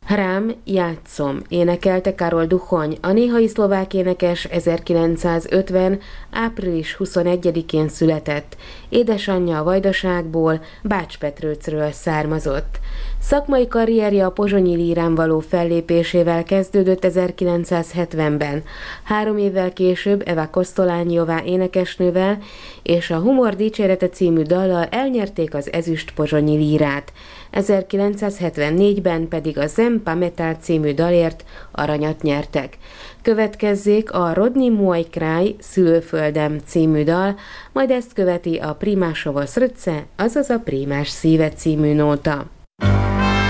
Hrám, játszom, énekelte Karol Duchoň, a néhai szlovák énekes 1950. április 21-én született. Édesanyja a Vajdaságból, Bács-Petrőcről származott. Szakmai karrierje a pozsonyi lírán való fellépésével kezdődött 1970-ben. 3 évvel később Eva Kosztolányová énekesnővel és a Humor dicsérete című dallal elnyerték az ezüst pozsonyi lírát. 1974-ben pedig a Zem Pamätá című dalért aranyat nyertek. Következzék a Rodni Môj kraj, Szülőföldem című dal, majd ezt követi a Primásovo srdce, azaz a Prímás szíve című nóta.